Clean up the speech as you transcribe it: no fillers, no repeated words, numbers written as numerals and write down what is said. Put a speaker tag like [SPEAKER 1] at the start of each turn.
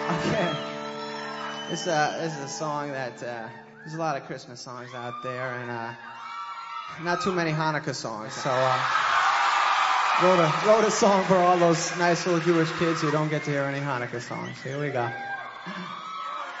[SPEAKER 1] Okay. This is a song that there's a lot of Christmas songs out there, and not too many Hanukkah songs. So wrote a song for all those nice little Jewish kids who don't get to hear any Hanukkah songs. Here we go.